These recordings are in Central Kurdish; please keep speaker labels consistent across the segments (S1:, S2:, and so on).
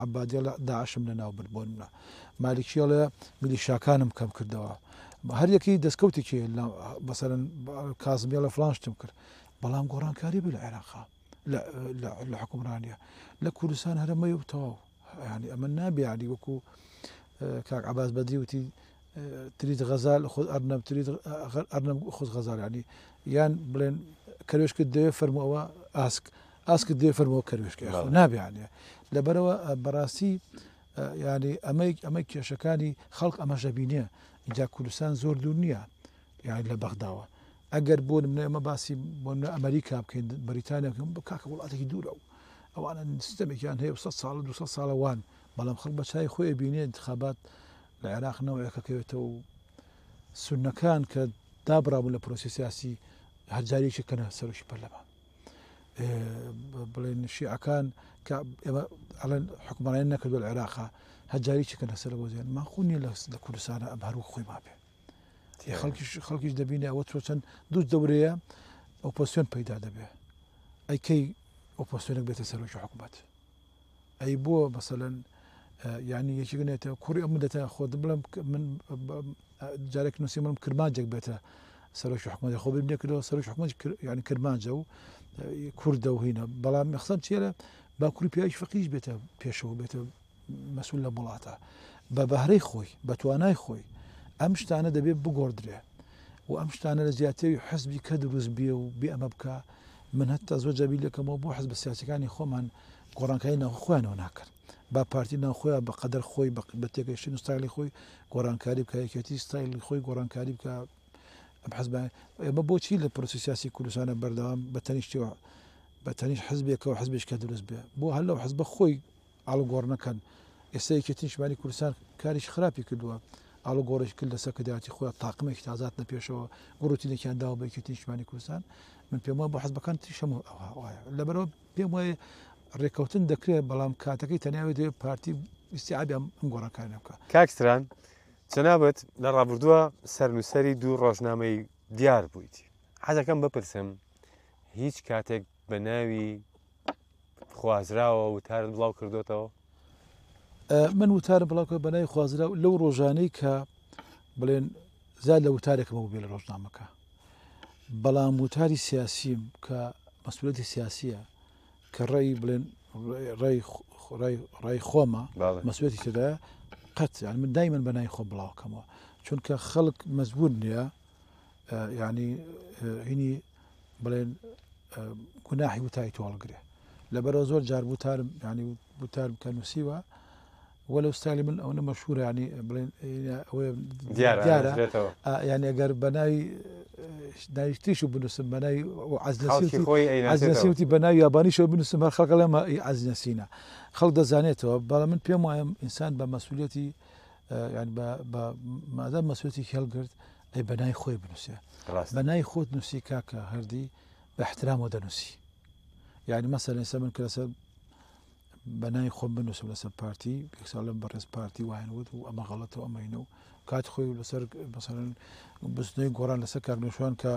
S1: عبادی داعشم لەناو بردبووننا مالیکیڵە میلیشاکانم کەم کردەوە هەر یەکی دەستکەوتێکی بەسەرەن کازمیە لە فلانشتم کرد بەڵام گۆڕانکاری بوو لە عێراقا لە حکومڕانیە لە کوردستان هەرمەی و تەواو ینی ئەمە نابیانی وەکو کاک عباس بەدری وتی ترید غەزال خۆ ئەرنەم ترید ئەرنەم خۆز غەزال ینی یان بڵێن کەروێشکت دەوێ فەرمووەوە ئاسکت دێ فەرمەوە کەروێشکە نابیانە لەبەرەوە بەڕاستی ینی ئەمەی کێشەکانی خەڵک ئەمەژە بینێ اینجا کوردستان زۆر دوور نییە یان لە بەغداوە ئەگەر بۆ نمونە ئەمە باسی بۆ ئەمریکا بکەین بەریتانیا بکەین کاکە وڵاتێکی دوورە و ئەوانە سیستەمێکیان هەیە 100 ساڵ 200 ساڵە وان بەڵام خەڵک بە چای خۆی بینێ انتخابات لە عێراق نەوەیەکەکەوێتەوە و سونەکان کە دابڕابوون لە پرۆسی سیاسی هەرجارێکی کەنە سەرۆکی پەرلەمان بڵێن شیعەکان کە ئێمە ئەڵێن حکومڕانی نەکردو لە عێراقا هەرجارێکی کەنە سەرەوە زیان ماخۆنیە لە کوردستانە ئەم هەروە خۆی مابێ خەڵکیش دەبینێ ئەوە تۆ چەند دوو دەورەیە ئۆپۆسیۆن پەیدا دەبێ ئەیکەی ئۆپۆسیۆنێک بێتە سەرۆکی حکوومەت ئەی بۆ مەسەلەن ینی یەکی گنێتەوە کوڕی ئەم دەتە خۆ بڵم من جارێک نووسی مڵم کرمانجێک بێتە سەرۆکی حکوومەت خۆ ببینێ کردەوە سەرۆکی حکوومەت ینی کرمانجە و کوردە و هینە بەڵام مەخسەم چێرە باکووری پیاوی فەقیش بێتە پێشەوە بێتە مەسئول لە وڵاتە بە بەهرەی خۆی بە توانای خۆی ئەم شتانە دەبێت بگۆڕدرێ و ئەم شتانە لە زیاتری حزبی کە دروست بیە و بێ ئەمە بکە من هەتا زۆر جەبی لەکەمەوە بۆ حزب سیاسەکانی خۆمان گۆڕانکاری ناوخۆیانەوە ناکرد با پارتی ناوخۆیان بە قەدەر خۆی بە تێگەیشتن ستایلی خۆی گۆڕانکاری بکە یەکێتی ستایلی خۆی گۆڕانکاری بکە ئەم حزب ئێمە بۆچی لە پرۆسی سیاسی کوردستانە بەردەوام بە تەنیش حزبێکەوە حزبێککە دروست بێ بۆ هەر لەو حزبە خۆی ئاڵوگۆڕ نەکەن ئێستا یەکێتی نیشتیمانی کوردستان کاریش خراپی کردووە ئاڵو گۆڕش کرد لەسەر کەداتی خۆیان تاقمێکی تازات نەپێشەوە گوڕوتینێکیان داوە بە یەکێتی نیشتیمانی کوردستان من پێم وایە بۆ حزبەکان تریشەمە وایە لەبەرەوە پێم وایە ڕێکەوتن دەکرێت بەڵام کاتەکەی تەنیاوێت دەوێت پارتی ئیستیعابی ئەم گۆڕانکاری بکە
S2: کاکستران جەنابەت لە ڕابردووە سەرنووسەری دوو ڕۆژنامەی دیار بوویتی حەزەکەم بپرسم هیچ کاتێک بە ناوی خوازراوە وتارت بڵاو کردوێتەوە
S1: من وتارم بڵاوکە بەنای خوازرا لەو ڕۆژانەی کە بڵێن زاد لە وتارێکمەوە بێ لە ڕۆژنامەکە بەڵام وتاری سیاسیم کە مەسئولەتی سیاسیە کە ڕێی بڵێن ڕای خۆمە مەسئولەتی تێدایە قەت من دایمەن بەنای خۆ بڵاوکەمەوە چونکە خەڵک مەزبور نییە ینی هینی بڵێن گوناحی وتاری تۆڵگرێ لەبەرەوە زۆر جار وتارم ینی وتارم کە نووسیوە وەلو ستایلی من ئەوە مەشهورە ینی بڵێن دیارە ینی ئەگەر بەناوی دایشتیش و بنووسم بەناوی عەزنەسیوتی بەناوی یابانیشەوە بنووسم هەر خەڵک لەمە عەزنەسینە خەڵک دەزانێتەوە بەڵام من پێم وایە ئینسان بە مەسئولەتی بە مادام مەسئولەتی هەڵگرت ئەی بەنای خۆی بنووسێ بەنای خۆت نووسی کاکە هەردی بە احترامەوە دەنووسی یعنی مەسەلەن ئێستا من کەسە بەنای خۆم بنووسم لەسەر پارتی پێک ساڵم بەڕێز پارتی وایەنوت و ئەمە غەڵەتەوە ئەمەینە و کات خۆی لەسەر مەسەلەن بستنەوەی گۆڕان لەسەر کاکنێشوان کە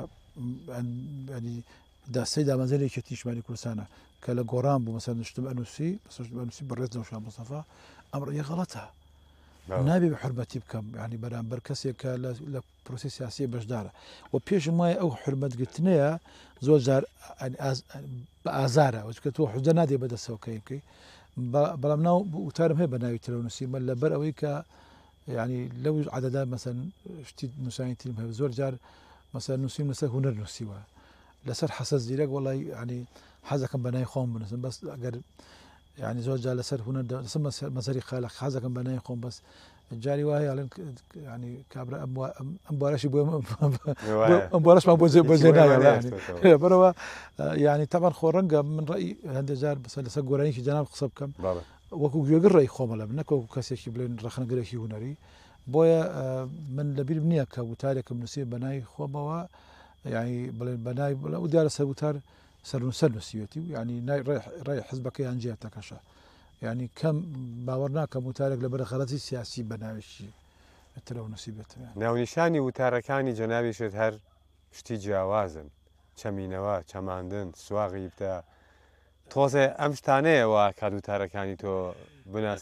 S1: داستەی دامەزێنێکی نیشتیمانی کوردستانە کە لە گۆڕان بوو مەسەلەن نوشتم ئەنووسی بەڕێز نەوشان مستەفا ئەم ڕێیە غەڵەتە نابێ بە حورمەتی بکەم ینی بەرامبەر کەسێک کە لە پرۆسی سیاسی بەشدارە و پێشم وایە ئەو حورمەتگرتنەیە زۆر جار بە ئازارە وچکە تۆ حوجە نادێ بەدەستەوەکەی بکەی بەڵام ناو وتارم هەیە بە ناوی ترە نووسیمە لەبەر ئەوەی کە ینی لەو عەدەدا مەسەن شتی نووسانی ترم هەیە زۆر جار مەسەن نووسیم لەسەر هونەر نووسیوە لەسەر حەسە زیرەک وەڵی ینی حەزەکەم بەنای خۆم بنووسم بەس ئەگەر يعني زۆر جار لەسەر هونەر مەزەری خالق حەزەکەم بەنای خۆم بەس جاری وایە ئەڵێن ینی کابرا ئەم بارەشی بۆ ئەم بارەشمان بۆ زێنایە بەرەوە ینی تەبەن خۆ ڕەنگە من ڕێی هەندێک جار لەسەر گۆرانیکی جەناب قسە بکەم وەکو گوێگر ڕێی خۆمە لە نەکەوەکو کەسێکی بڵێن ڕەخنەگرێکی هونەری بۆیە من لەبیرم نییە کە وتارێکم نووسێ بەنای خۆمەوە ینی بڵێن بەنای و دیارە سەر وتار سەر نووسیوەتی و ینی ڕێی حزبەکەی هەنجێت تەکەشە ینی کەم باوەڕ ناکەم وتارێک لە بەرە خەڵەتی سیاسی بەناوێکی ترەوە نووسی بێت
S2: ناونیشانی وتارەکانی جەنابیشت هەر شتی جیاوازن چەمینەوە چەماندن سواغی بتە تۆزێ ئەم شتانەیەوە کات وتارەکانی تۆ بناس